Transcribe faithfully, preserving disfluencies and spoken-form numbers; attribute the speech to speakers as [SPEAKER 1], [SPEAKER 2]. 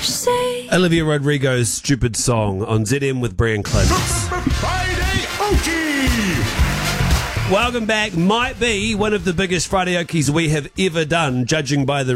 [SPEAKER 1] Say
[SPEAKER 2] Olivia Rodrigo's Stupid Song on Z M with Brian Clements.
[SPEAKER 3] Friday Okie!
[SPEAKER 2] Welcome back. Might be one of the biggest Friday Okies we have ever done, judging by the